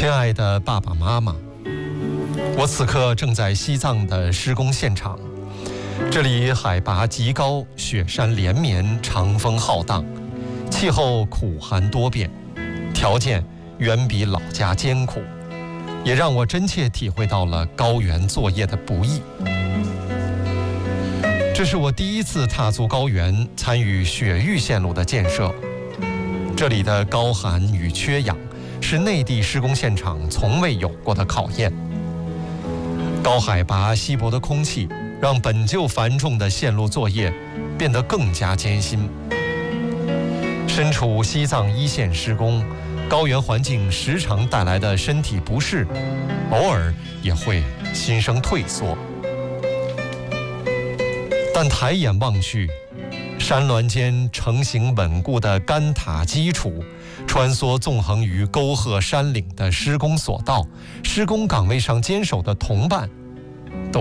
亲爱的爸爸妈妈，我此刻正在西藏的施工现场，这里海拔极高，雪山连绵，长风浩荡，气候苦寒多变，条件远比老家艰苦，也让我真切体会到了高原作业的不易。这是我第一次踏足高原，参与雪域线路的建设。这里的高寒与缺氧是内地施工现场从未有过的考验。高海拔稀薄的空气让本就繁重的线路作业变得更加艰辛。身处西藏一线施工，高原环境时常带来的身体不适，偶尔也会心生退缩。但抬眼望去，山峦间成型稳固的干塔基础，穿梭纵横于沟壑山岭的施工索道，施工岗位上坚守的同伴，